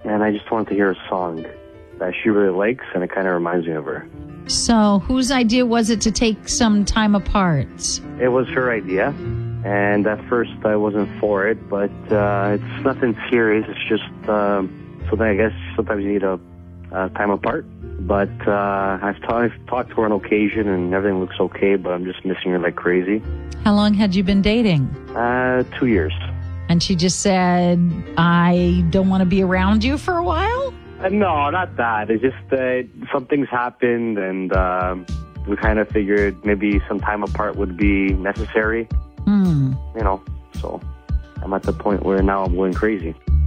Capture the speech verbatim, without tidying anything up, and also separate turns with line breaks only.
and I just wanted to hear a song that she really likes, and it kind of reminds me of her.
So whose idea was it to take some time apart?
It was her idea, and at first I wasn't for it, but uh, it's nothing serious. It's just uh, something, I guess, sometimes you need a uh, time apart. But uh, I've, ta- I've talked to her on occasion, and everything looks okay, but I'm just missing her like crazy.
How long had you been dating?
Uh, two years.
And she just said, I don't want to be around you for a while?
Uh, no, not that. It's just uh, some things happened, and uh, we kind of figured maybe some time apart would be necessary.
Hmm.
You know, so I'm at the point where now I'm going crazy.